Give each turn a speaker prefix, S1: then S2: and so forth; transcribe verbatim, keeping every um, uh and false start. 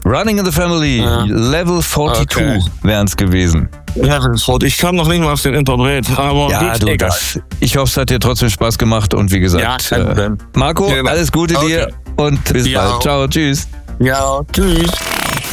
S1: Running in the Family,
S2: Ja.
S1: Level zweiundvierzig
S2: Okay.
S1: wären es gewesen.
S2: Ja, das ist rot. Ich kam noch nicht mal auf den Interpret, aber
S1: Ja,
S2: gut,
S1: du,
S2: egal.
S1: das, ich hoffe, es hat dir trotzdem Spaß gemacht und wie gesagt,
S2: Ja, kein
S1: äh,
S2: Problem.
S1: Marco,
S2: Ja,
S1: alles Gute
S2: okay.
S1: dir und bis
S2: Ja.
S1: bald. Ciao, tschüss.
S2: Ja, tschüss.